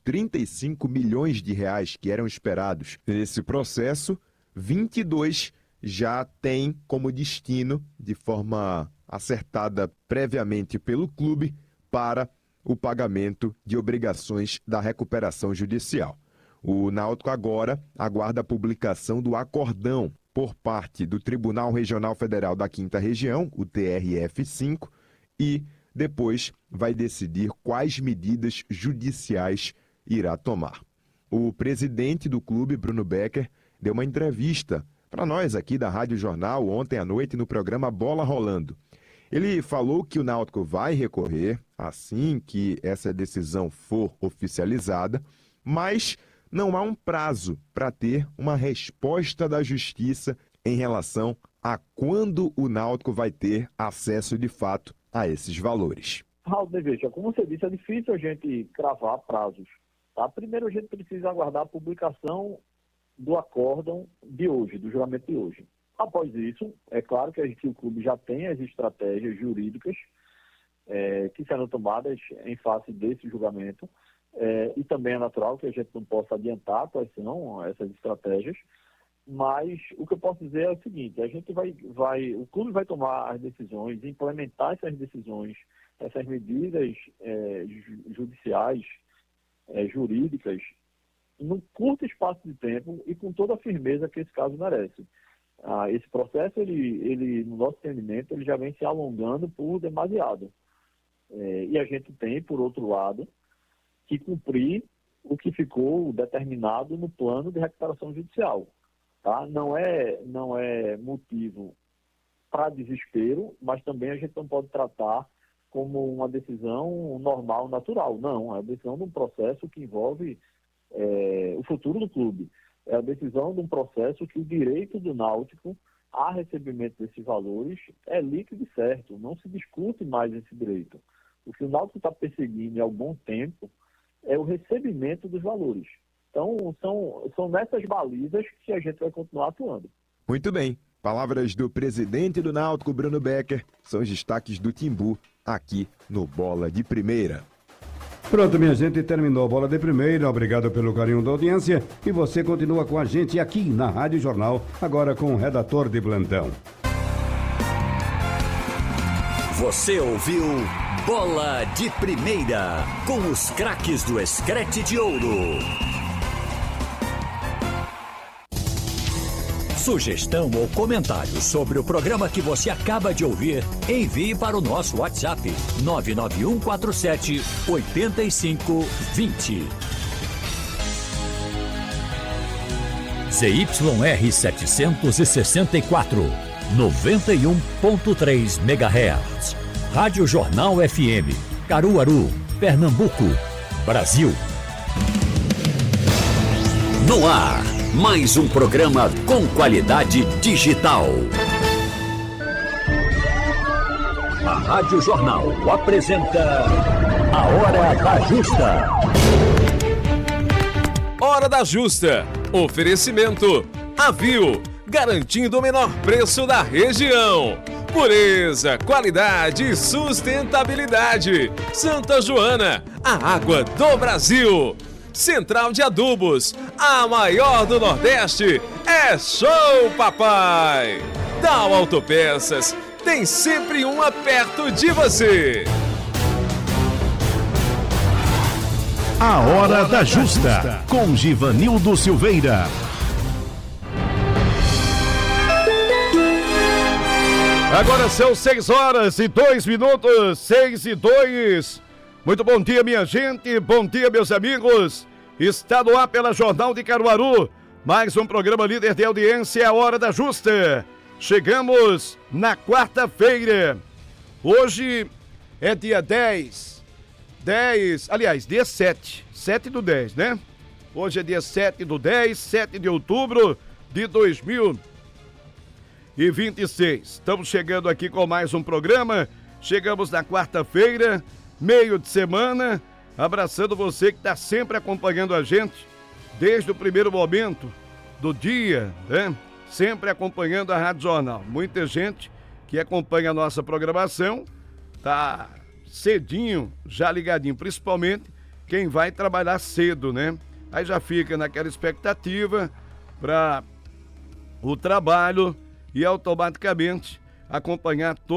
35 milhões de reais que eram esperados nesse processo, 22 já tem como destino, de forma acertada previamente pelo clube, para o pagamento de obrigações da recuperação judicial. O Náutico agora aguarda a publicação do acordão por parte do Tribunal Regional Federal da 5ª Região, o TRF5, e depois vai decidir quais medidas judiciais irá tomar. O presidente do clube, Bruno Becker, deu uma entrevista para nós aqui da Rádio Jornal ontem à noite no programa Bola Rolando. Ele falou que o Náutico vai recorrer assim que essa decisão for oficializada, mas não há um prazo para ter uma resposta da Justiça em relação a quando o Náutico vai ter acesso de fato a esses valores. Raul, veja, como você disse, é difícil a gente cravar prazos. Tá? Primeiro a gente precisa aguardar a publicação do acórdão de hoje, do juramento de hoje. Após isso, é claro que o clube já tem as estratégias jurídicas que serão tomadas em face desse julgamento, e também é natural que a gente não possa adiantar quais são essas estratégias, mas o que eu posso dizer é o seguinte: a gente o clube vai tomar as decisões, implementar essas decisões, essas medidas judiciais, jurídicas, num curto espaço de tempo e com toda a firmeza que esse caso merece. Esse processo, ele, no nosso entendimento, ele já vem se alongando por demasiado. E a gente tem, por outro lado, que cumprir o que ficou determinado no plano de recuperação judicial. Tá? Não é motivo para desespero, mas também a gente não pode tratar como uma decisão normal, natural. Não, é a decisão de um processo que envolve o futuro do clube. É a decisão de um processo que o direito do Náutico a recebimento desses valores é líquido e certo. Não se discute mais esse direito. O que o Náutico está perseguindo há algum tempo é o recebimento dos valores. Então, são nessas balizas que a gente vai continuar atuando. Muito bem. Palavras do presidente do Náutico, Bruno Becker, são os destaques do Timbu aqui no Bola de Primeira. Pronto, minha gente, terminou a Bola de Primeira. Obrigado pelo carinho da audiência. E você continua com a gente aqui na Rádio Jornal, agora com o redator de plantão. Você ouviu Bola de Primeira, com os craques do Screte de Ouro. Sugestão ou comentário sobre o programa que você acaba de ouvir, envie para o nosso WhatsApp 99147-8520. ZYR 764, 91.3 MHz. Rádio Jornal FM, Caruaru, Pernambuco, Brasil. No ar, mais um programa com qualidade digital. A Rádio Jornal apresenta A Hora da Justa. Hora da Justa. Oferecimento Avil, garantindo o menor preço da região. Pureza, qualidade e sustentabilidade. Santa Joana, a água do Brasil. Central de Adubos, a maior do Nordeste. É show, papai! Dal Autopeças, tem sempre uma perto de você. A Hora da Justa, com Givanildo Silveira. Agora são 6h02, 6:02. Muito bom dia, minha gente, bom dia, meus amigos. Está no ar pela Jornal de Caruaru, mais um programa líder de audiência, A Hora da Justa. Chegamos na quarta-feira. Hoje é dia 10, dia 7/10, né? Hoje é dia 7/10, 7 de outubro de 2026. Estamos chegando aqui com mais um programa. Chegamos na quarta-feira, meio de semana, abraçando você que está sempre acompanhando a gente desde o primeiro momento do dia, né? Sempre acompanhando a Rádio Jornal. Muita gente que acompanha a nossa programação tá cedinho, já ligadinho, principalmente quem vai trabalhar cedo, né? Aí já fica naquela expectativa para o trabalho e automaticamente acompanhar